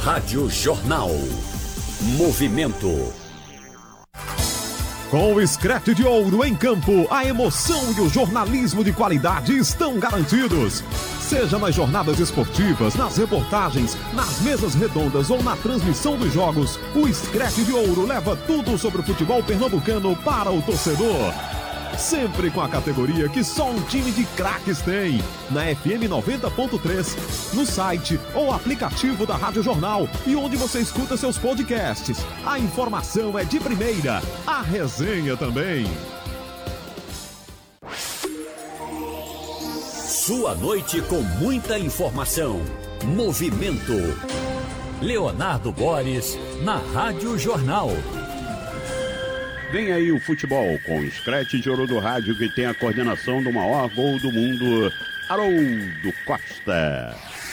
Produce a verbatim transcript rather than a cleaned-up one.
Rádio Jornal. Movimento. Com o Scratch de Ouro em campo, a emoção e o jornalismo de qualidade estão garantidos. Seja nas jornadas esportivas, nas reportagens, nas mesas redondas ou na transmissão dos jogos, o Scratch de Ouro leva tudo sobre o futebol pernambucano para o torcedor. Sempre com a categoria que só um time de craques tem. Na F M noventa ponto três, no site ou aplicativo da Rádio Jornal e onde você escuta seus podcasts. A informação é de primeira, a resenha também. Sua noite com muita informação. Movimento. Leonardo Boris, na Rádio Jornal. Vem aí o futebol com o Scratch de Ouro do Rádio, que tem a coordenação do maior gol do mundo, Haroldo Costa.